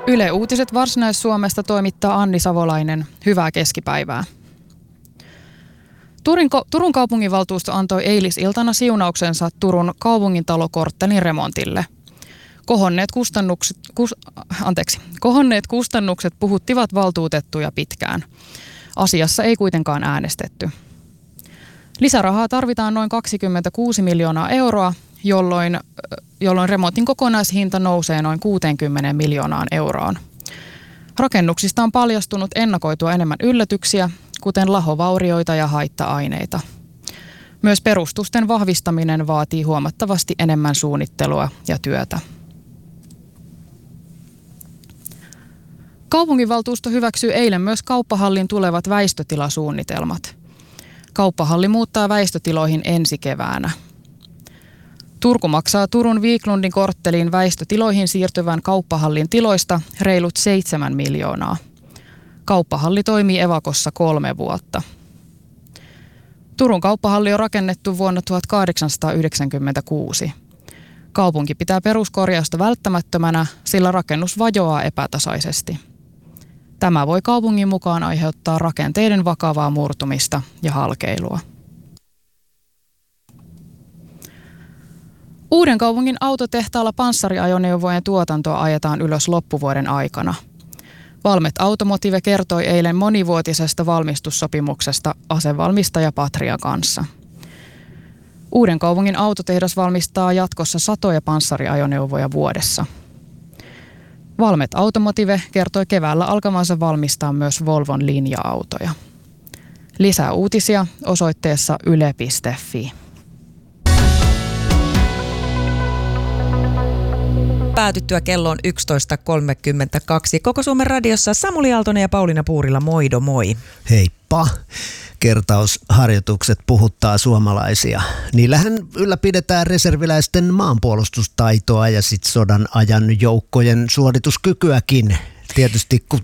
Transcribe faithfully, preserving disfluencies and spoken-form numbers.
Yle Uutiset Varsinais-Suomesta toimittaa Anni Savolainen. Hyvää keskipäivää. Turun, Turun kaupunginvaltuusto antoi eilisiltana siunauksensa Turun kaupungintalokorttelin remontille. Kohonneet kustannukset, kus, anteeksi, kohonneet kustannukset puhuttivat valtuutettuja pitkään. Asiassa ei kuitenkaan äänestetty. Lisärahaa tarvitaan noin kaksikymmentäkuusi miljoonaa euroa, jolloin, jolloin remontin kokonaishinta nousee noin kuusikymmentä miljoonaan euroon. Rakennuksista on paljastunut ennakoitua enemmän yllätyksiä, kuten lahovaurioita ja haitta-aineita. Myös perustusten vahvistaminen vaatii huomattavasti enemmän suunnittelua ja työtä. Kaupunginvaltuusto hyväksyi eilen myös kauppahallin tulevat väistötilasuunnitelmat. Kauppahalli muuttaa väistötiloihin ensi keväänä. Turku maksaa Turun Viklundin kortteliin väistötiloihin siirtyvän kauppahallin tiloista reilut seitsemän miljoonaa. Kauppahalli toimii evakossa kolme vuotta. Turun kauppahalli on rakennettu vuonna tuhatkahdeksansataayhdeksänkymmentäkuusi. Kaupunki pitää peruskorjausta välttämättömänä, sillä rakennus vajoaa epätasaisesti. Tämä voi kaupungin mukaan aiheuttaa rakenteiden vakavaa murtumista ja halkeilua. Uudenkaupungin autotehtaalla panssariajoneuvojen tuotantoa ajetaan ylös loppuvuoden aikana. Valmet Automotive kertoi eilen monivuotisesta valmistussopimuksesta asevalmistaja Patria kanssa. Uudenkaupungin autotehdas valmistaa jatkossa satoja panssariajoneuvoja vuodessa. Valmet Automotive kertoi keväällä alkavansa valmistaa myös Volvon linja-autoja. Lisää uutisia osoitteessa yle piste fi. Päätyttyä kello on yksitoista kolmekymmentäkaksi. Koko Suomen radiossa Samuli Aaltonen ja Pauliina Puurila, moido moi. Heippa. Kertausharjoitukset puhuttaa suomalaisia. Niillähän ylläpidetään reserviläisten maanpuolustustaitoa ja sit sodan ajan joukkojen suorituskykyäkin. Tietysti